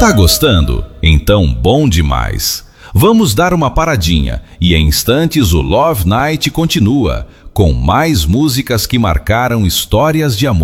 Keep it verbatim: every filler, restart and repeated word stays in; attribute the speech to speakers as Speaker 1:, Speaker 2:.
Speaker 1: Tá gostando? Então bom demais. Vamos dar uma paradinha e em instantes o Love Night continua com mais músicas que marcaram histórias de amor.